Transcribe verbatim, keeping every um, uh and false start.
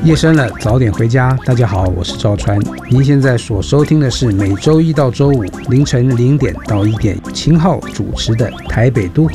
夜深了，早点回家。大家好，我是赵川。您现在所收听的是每周一到周五凌晨零点到一点，秦昊主持的台北都